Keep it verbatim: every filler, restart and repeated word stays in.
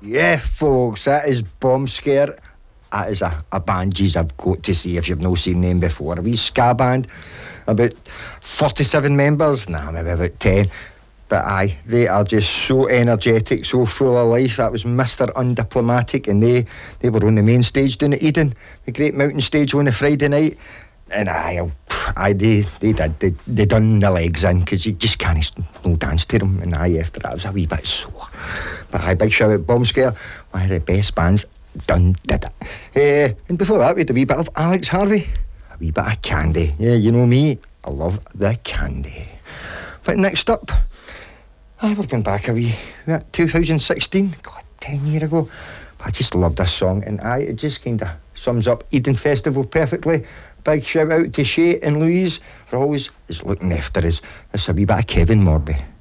Yeah, folks, that is Bomb Scare. That is a, a band, geez, I've got to see if you've not seen them before. A wee ska band, about forty-seven members, nah, maybe about ten. But aye, they are just so energetic, so full of life. That was Mister Undiplomatic, and they, they were on the main stage down at Eden, the Great Mountain Stage on a Friday night. And aye, aye they, they did, they, they done the legs in, because you just can't no dance to them. And aye, after that, it was a wee bit sore. But aye, big shout out Bomb Scare, one of the best bands done, did it. Uh, and before that, we had a wee bit of Alex Harvey, a wee bit of Candy. Yeah, you know me, I love the candy. But next up, aye, we're going back a wee, what, two thousand sixteen, God, ten years ago. But I just love this song, and aye, it just kind of sums up Eden Festival perfectly. Big shout out to Shay and Louise for always is looking after us. It's a wee bit of Kevin Morby.